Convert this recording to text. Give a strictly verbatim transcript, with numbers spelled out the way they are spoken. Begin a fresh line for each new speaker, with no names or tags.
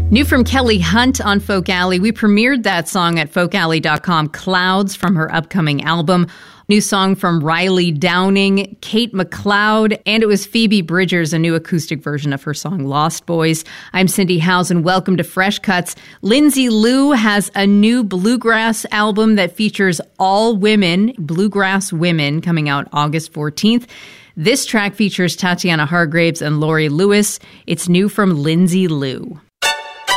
New from Kelly Hunt on Folk Alley. We premiered that song at folk alley dot com, Clouds, from her upcoming album. New song from Riley Downing, Kate McLeod, and it was Phoebe Bridgers, a new acoustic version of her song Lost Boys. I'm Cindy Howes, and welcome to Fresh Cuts. Lindsay Lou has a new bluegrass album that features all women, bluegrass women, coming out August fourteenth. This track features Tatiana Hargraves and Lori Lewis. It's new from Lindsay Lou.